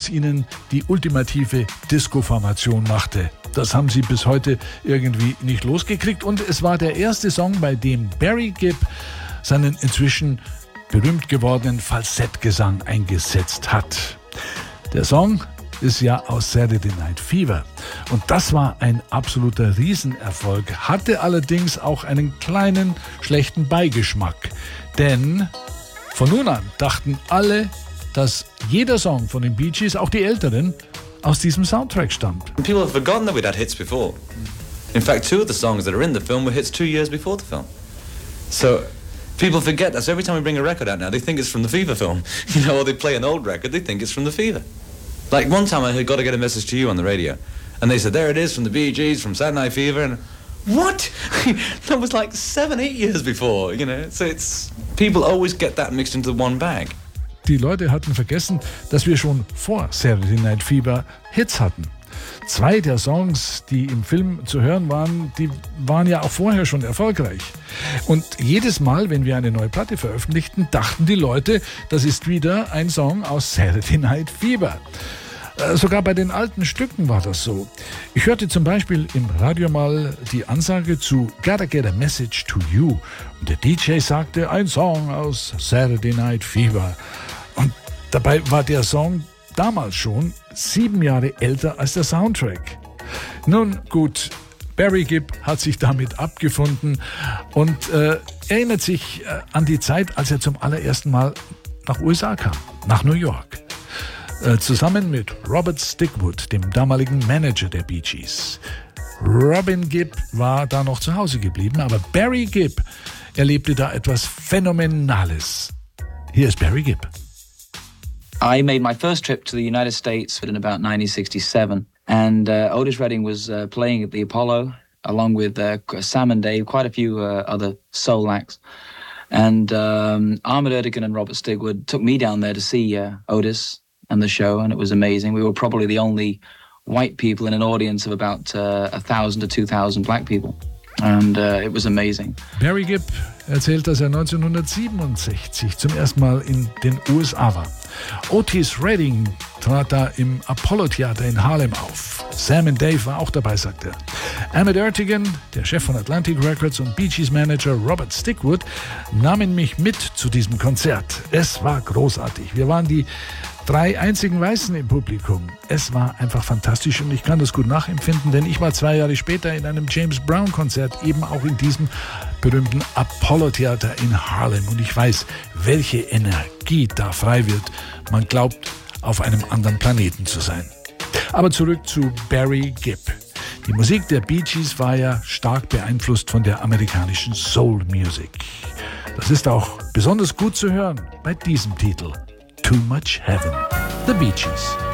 aus ihnen die ultimative Disco-Formation machte. Das haben sie bis heute irgendwie nicht losgekriegt. Und es war der erste Song, bei dem Barry Gibb seinen inzwischen berühmt gewordenen Falsettgesang eingesetzt hat. Der Song ist ja aus Saturday Night Fever. Und das war ein absoluter Riesenerfolg, hatte allerdings auch einen kleinen schlechten Beigeschmack. Denn von nun an dachten alle, dass jeder Song von den Bee Gees, auch die Älteren, aus diesem Soundtrack stammt. People have forgotten that we'd had hits before. In fact, 2 of the songs that are in the film were hits 2 years before the film. So people forget that. So every time we bring a record out now, they think it's from the Fever film. You know, or they play an old record, they think it's from the Fever. Like one time I had Got to Get a Message to You on the radio. And they said, there it is from the Bee Gees, from Saturday Night Fever. And what? That was like 7, 8 years before, you know. So it's, people always get that mixed into one bag. Die Leute hatten vergessen, dass wir schon vor Saturday Night Fever Hits hatten. 2 der Songs, die im Film zu hören waren, die waren ja auch vorher schon erfolgreich. Und jedes Mal, wenn wir eine neue Platte veröffentlichten, dachten die Leute, das ist wieder ein Song aus Saturday Night Fever. Sogar bei den alten Stücken war das so. Ich hörte zum Beispiel im Radio mal die Ansage zu Gotta Get a Message to You. Und der DJ sagte, ein Song aus Saturday Night Fever. Und dabei war der Song damals schon 7 Jahre älter als der Soundtrack. Nun gut, Barry Gibb hat sich damit abgefunden und erinnert sich an die Zeit, als er zum allerersten Mal nach USA kam, nach New York. Zusammen mit Robert Stigwood, dem damaligen Manager der Bee Gees. Robin Gibb war da noch zu Hause geblieben, aber Barry Gibb erlebte da etwas Phänomenales. Hier ist Barry Gibb. I made my first trip to the United States in about 1967, and Otis Redding was playing at the Apollo, along with Sam and Dave, quite a few other soul acts. And Ahmet Ertegun and Robert Stigwood took me down there to see Otis and the show, and it was amazing. We were probably the only white people in an audience of about 1,000 to 2,000 black people. And it was amazing. Barry Gibb erzählt, dass er 1967 zum ersten Mal in den USA war. Otis Redding trat da im Apollo-Theater in Harlem auf. Sam und Dave war auch dabei, sagt er. Ahmet Ertegun, der Chef von Atlantic Records, und Bee Gees Manager Robert Stigwood nahmen mich mit zu diesem Konzert. Es war großartig. Wir waren die 3 einzigen Weißen im Publikum. Es war einfach fantastisch und ich kann das gut nachempfinden, denn ich war 2 Jahre später in einem James Brown-Konzert, eben auch in diesem berühmten Apollo-Theater in Harlem. Und ich weiß, welche Energie da frei wird. Man glaubt, auf einem anderen Planeten zu sein. Aber zurück zu Barry Gibb. Die Musik der Bee Gees war ja stark beeinflusst von der amerikanischen Soul Music. Das ist auch besonders gut zu hören bei diesem Titel. Too Much Heaven. The Bee Gees.